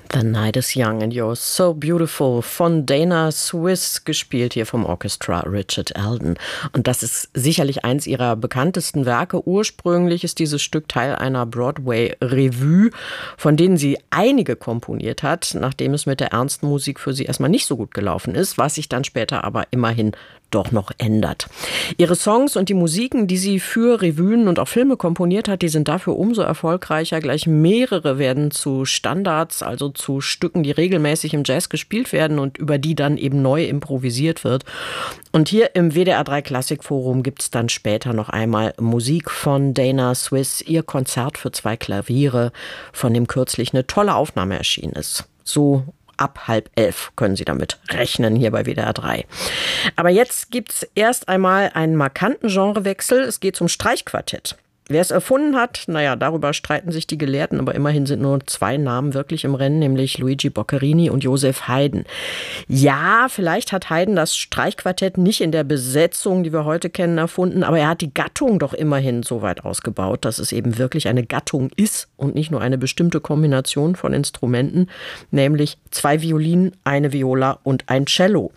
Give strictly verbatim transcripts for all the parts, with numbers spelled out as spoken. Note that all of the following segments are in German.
The Night is Young and You're So Beautiful von Dana Swiss, gespielt hier vom Orchestra Richard Eldon. Und das ist sicherlich eins ihrer bekanntesten Werke. Ursprünglich ist dieses Stück Teil einer Broadway-Revue, von denen sie einige komponiert hat, nachdem es mit der ernsten Musik für sie erstmal nicht so gut gelaufen ist, was sich dann später aber immerhin doch noch ändert. Ihre Songs und die Musiken, die sie für Revuen und auch Filme komponiert hat, die sind dafür umso erfolgreicher. Gleich mehrere werden zu Standards, also zu Stücken, die regelmäßig im Jazz gespielt werden und über die dann eben neu improvisiert wird. Und hier im W D R drei Klassikforum gibt es dann später noch einmal Musik von Dana Swiss, ihr Konzert für zwei Klaviere, von dem kürzlich eine tolle Aufnahme erschienen ist. So ab halb elf können Sie damit rechnen hier bei W D R drei. Aber jetzt gibt es erst einmal einen markanten Genrewechsel. Es geht zum Streichquartett. Wer es erfunden hat, naja, darüber streiten sich die Gelehrten, aber immerhin sind nur zwei Namen wirklich im Rennen, nämlich Luigi Boccherini und Joseph Haydn. Ja, vielleicht hat Haydn das Streichquartett nicht in der Besetzung, die wir heute kennen, erfunden, aber er hat die Gattung doch immerhin so weit ausgebaut, dass es eben wirklich eine Gattung ist und nicht nur eine bestimmte Kombination von Instrumenten, nämlich zwei Violinen, eine Viola und ein Cello.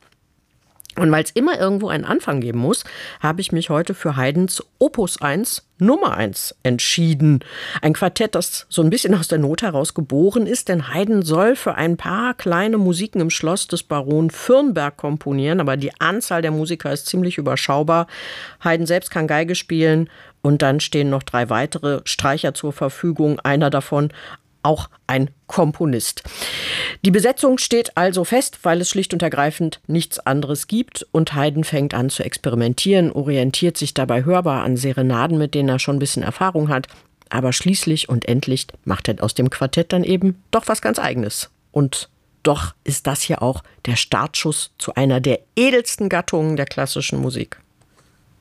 Und weil es immer irgendwo einen Anfang geben muss, habe ich mich heute für Haydns Opus eins Nummer eins entschieden. Ein Quartett, das so ein bisschen aus der Not heraus geboren ist, denn Haydn soll für ein paar kleine Musiken im Schloss des Baron Fürnberg komponieren, aber die Anzahl der Musiker ist ziemlich überschaubar. Haydn selbst kann Geige spielen und dann stehen noch drei weitere Streicher zur Verfügung, einer davon auch ein Komponist. Die Besetzung steht also fest, weil es schlicht und ergreifend nichts anderes gibt und Haydn fängt an zu experimentieren, orientiert sich dabei hörbar an Serenaden, mit denen er schon ein bisschen Erfahrung hat, aber schließlich und endlich macht er aus dem Quartett dann eben doch was ganz Eigenes. Und doch ist das hier auch der Startschuss zu einer der edelsten Gattungen der klassischen Musik.